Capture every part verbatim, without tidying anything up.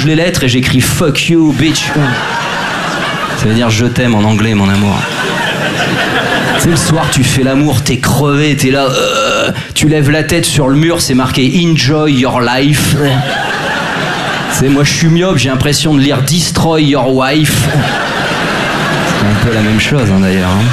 change les lettres et j'écris fuck you, bitch. Ça veut dire je t'aime en anglais, mon amour. Tu sais, le soir, tu fais l'amour, t'es crevé, t'es là, euh, tu lèves la tête sur le mur, c'est marqué enjoy your life. C'est moi, je suis myope, j'ai l'impression de lire destroy your wife. C'est un peu la même chose, hein, d'ailleurs. Hein.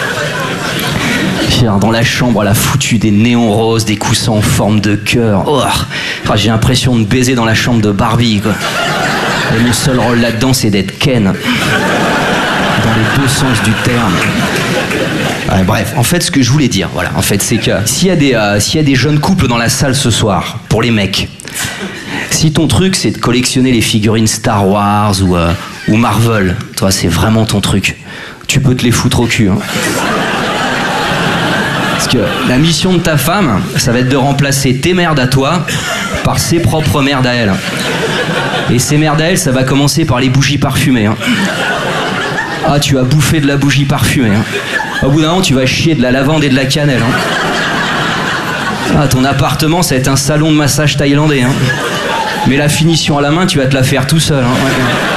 Dans la chambre, elle a foutu des néons roses, des coussins en forme de cœur. Oh, enfin, j'ai l'impression de baiser dans la chambre de Barbie, quoi. Et mon seul rôle là-dedans, c'est d'être Ken. Dans les deux sens du terme. Ouais, bref, en fait, ce que je voulais dire, voilà, en fait, c'est que s'il y a des, euh, s'il y a des jeunes couples dans la salle ce soir, pour les mecs, si ton truc, c'est de collectionner les figurines Star Wars ou, euh, ou Marvel, toi, c'est vraiment ton truc. Tu peux te les foutre au cul, hein. Parce que la mission de ta femme, ça va être de remplacer tes merdes à toi par ses propres merdes à elle. Et ces merdes à elle, ça va commencer par les bougies parfumées. Hein. Ah, tu vas bouffer de la bougie parfumée. Hein. Au bout d'un moment, tu vas chier de la lavande et de la cannelle. Hein. Ah, ton appartement, ça va être un salon de massage thaïlandais. Hein. Mais la finition à la main, tu vas te la faire tout seul. Hein. Ouais.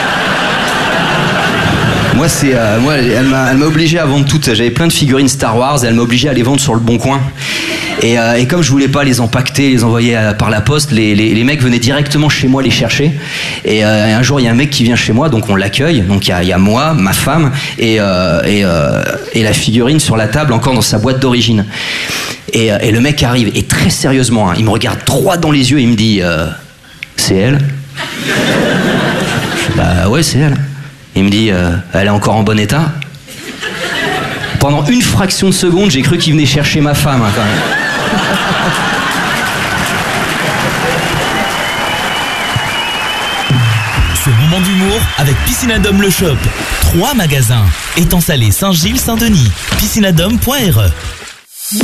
Moi, c'est, euh, moi, elle m'a, elle m'a obligé à vendre toutes. J'avais plein de figurines Star Wars. Et elle m'a obligé à les vendre sur le Bon Coin. Et, euh, et comme je voulais pas les empaqueter, les envoyer à, par la poste, les, les, les mecs venaient directement chez moi les chercher. Et euh, un jour, il y a un mec qui vient chez moi, donc on l'accueille. Donc il y a, il y a moi, ma femme et, euh, et, euh, et la figurine sur la table, encore dans sa boîte d'origine. Et, euh, et le mec arrive et très sérieusement, hein, il me regarde droit dans les yeux et il me dit euh, c'est elle. Je dis, bah ouais, c'est elle. Il me dit, euh, elle est encore en bon état. Pendant une fraction de seconde, j'ai cru qu'il venait chercher ma femme, hein, quand même. Ce moment d'humour avec Piscinadome Le Shop. Trois magasins. Étang Salé, Saint-Gilles, Saint-Denis. piscinadome point r e